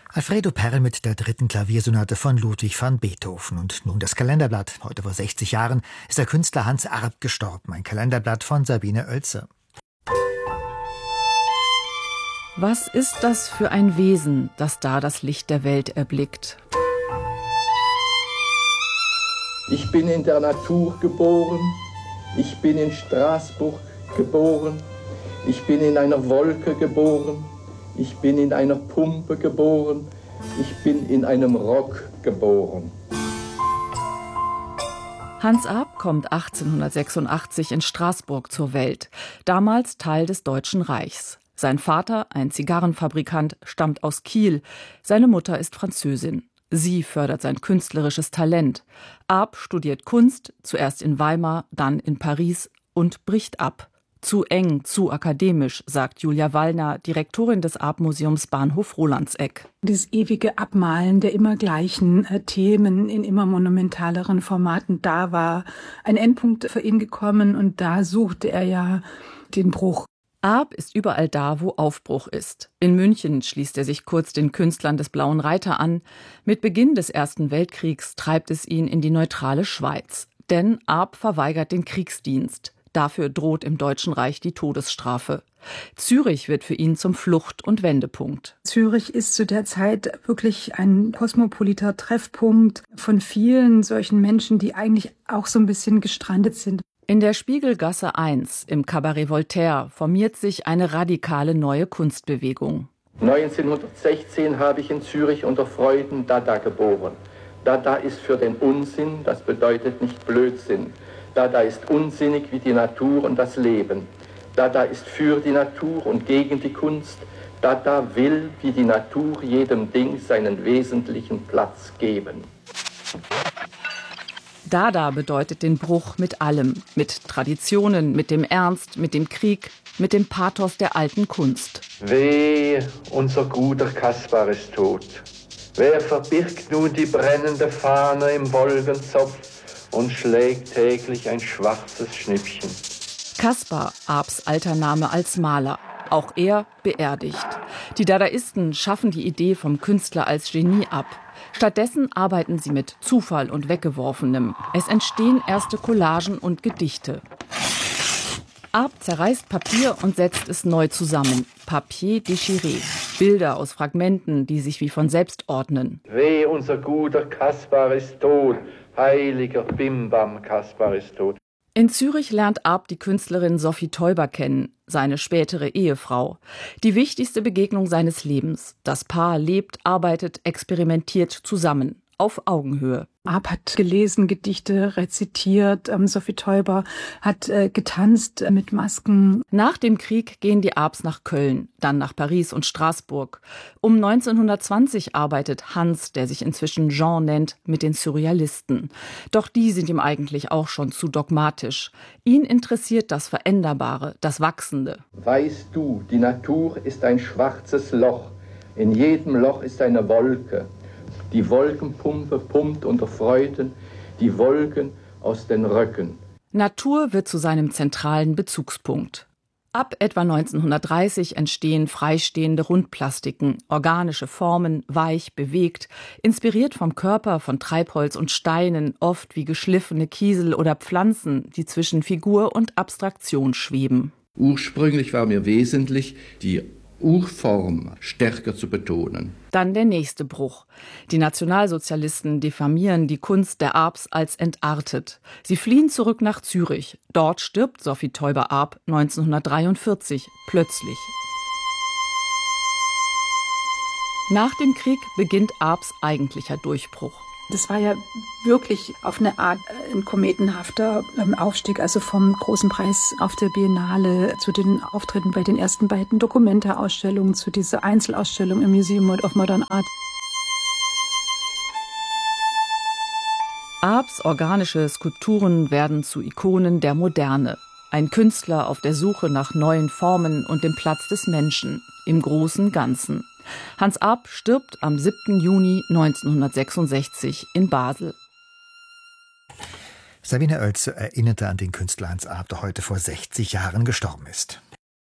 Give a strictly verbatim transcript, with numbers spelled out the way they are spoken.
Alfredo Perl mit der dritten Klaviersonate von Ludwig van Beethoven. Und nun das Kalenderblatt. Heute vor sechzig Jahren ist der Künstler Hans Arp gestorben. Ein Kalenderblatt von Sabine Oelze. Was ist das für ein Wesen, das da das Licht der Welt erblickt? Ich bin in der Natur geboren, ich bin in Straßburg geboren, ich bin in einer Wolke geboren, ich bin in einer Pumpe geboren, ich bin in einem Rock geboren. Hans Arp kommt achtzehnhundertsechsundachtzig in Straßburg zur Welt, damals Teil des Deutschen Reichs. Sein Vater, ein Zigarrenfabrikant, stammt aus Kiel, seine Mutter ist Französin. Sie fördert sein künstlerisches Talent. Arp studiert Kunst, zuerst in Weimar, dann in Paris und bricht ab. Zu eng, zu akademisch, sagt Julia Wallner, Direktorin des Arp-Museums Bahnhof Rolandseck. Dieses ewige Abmalen der immer gleichen äh, Themen in immer monumentaleren Formaten, da war ein Endpunkt für ihn gekommen und da suchte er ja den Bruch. Arp ist überall da, wo Aufbruch ist. In München schließt er sich kurz den Künstlern des Blauen Reiter an. Mit Beginn des Ersten Weltkriegs treibt es ihn in die neutrale Schweiz. Denn Arp verweigert den Kriegsdienst. Dafür droht im Deutschen Reich die Todesstrafe. Zürich wird für ihn zum Flucht- und Wendepunkt. Zürich ist zu der Zeit wirklich ein kosmopoliter Treffpunkt von vielen solchen Menschen, die eigentlich auch so ein bisschen gestrandet sind. In der Spiegelgasse eins im Cabaret Voltaire formiert sich eine radikale neue Kunstbewegung. neunzehnhundertsechzehn habe ich in Zürich unter Freuden Dada geboren. Dada ist für den Unsinn, das bedeutet nicht Blödsinn. Dada ist unsinnig wie die Natur und das Leben. Dada ist für die Natur und gegen die Kunst. Dada will wie die Natur jedem Ding seinen wesentlichen Platz geben. Dada bedeutet den Bruch mit allem, mit Traditionen, mit dem Ernst, mit dem Krieg, mit dem Pathos der alten Kunst. Weh, unser guter Kaspar ist tot. Wer verbirgt nun die brennende Fahne im Wolkenzopf und schlägt täglich ein schwarzes Schnippchen? Kaspar, Arps alter Name als Maler. Auch er beerdigt. Die Dadaisten schaffen die Idee vom Künstler als Genie ab. Stattdessen arbeiten sie mit Zufall und Weggeworfenem. Es entstehen erste Collagen und Gedichte. Arp zerreißt Papier und setzt es neu zusammen. Papier déchiré. Bilder aus Fragmenten, die sich wie von selbst ordnen. Weh, unser guter Kaspar ist tot. Heiliger Bimbam, Kaspar ist tot. In Zürich lernt Arp die Künstlerin Sophie Teuber kennen, seine spätere Ehefrau. Die wichtigste Begegnung seines Lebens. Das Paar lebt, arbeitet, experimentiert zusammen, auf Augenhöhe. Arp hat gelesen, Gedichte rezitiert, ähm, Sophie Teuber hat äh, getanzt äh, mit Masken. Nach dem Krieg gehen die Arps nach Köln, dann nach Paris und Straßburg. Um neunzehnhundertzwanzig arbeitet Hans, der sich inzwischen Jean nennt, mit den Surrealisten. Doch die sind ihm eigentlich auch schon zu dogmatisch. Ihn interessiert das Veränderbare, das Wachsende. Weißt du, die Natur ist ein schwarzes Loch. In jedem Loch ist eine Wolke. Die Wolkenpumpe pumpt unter Freuden die Wolken aus den Röcken. Natur wird zu seinem zentralen Bezugspunkt. Ab etwa neunzehnhundertdreißig entstehen freistehende Rundplastiken, organische Formen, weich, bewegt, inspiriert vom Körper von Treibholz und Steinen, oft wie geschliffene Kiesel oder Pflanzen, die zwischen Figur und Abstraktion schweben. Ursprünglich war mir wesentlich, die Urform stärker zu betonen. Dann der nächste Bruch. Die Nationalsozialisten diffamieren die Kunst der Arps als entartet. Sie fliehen zurück nach Zürich. Dort stirbt Sophie Teuber-Arp neunzehnhundertdreiundvierzig plötzlich. Nach dem Krieg beginnt Arps eigentlicher Durchbruch. Das war ja wirklich auf eine Art ein kometenhafter Aufstieg, also vom großen Preis auf der Biennale zu den Auftritten bei den ersten beiden Documenta-Ausstellungen, zu dieser Einzelausstellung im Museum of Modern Art. Arps organische Skulpturen werden zu Ikonen der Moderne. Ein Künstler auf der Suche nach neuen Formen und dem Platz des Menschen im großen Ganzen. Hans Arp stirbt am siebten Juni neunzehnhundertsechsundsechzig in Basel. Sabine Oelze erinnerte an den Künstler Hans Arp, der heute vor sechzig Jahren gestorben ist.